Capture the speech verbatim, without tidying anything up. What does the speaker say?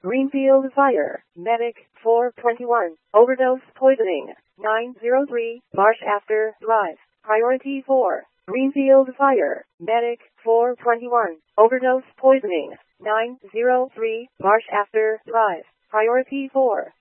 Greenfield Fire, Medic, four twenty-one, Overdose Poisoning, nine oh three, Marsh After Drive, Priority four, Greenfield Fire, Medic, four twenty-one, Overdose Poisoning, nine oh three, Marsh After Drive, Priority four.